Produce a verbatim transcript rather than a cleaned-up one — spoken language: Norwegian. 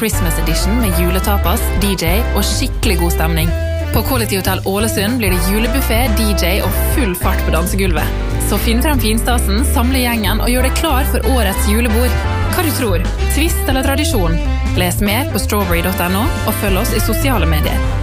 Christmas edition med juletapas, D J og skikkelig god stemning. På Quality Hotel Ålesund blir det julebuffet, D J og full fart på dansegulvet. Så finn frem finstasen, samle gjengen og gjør deg klar for årets julebord. Hva du tror? Twist eller tradisjon? Les mer på strawberry punktum no og følg oss i sosiale medier.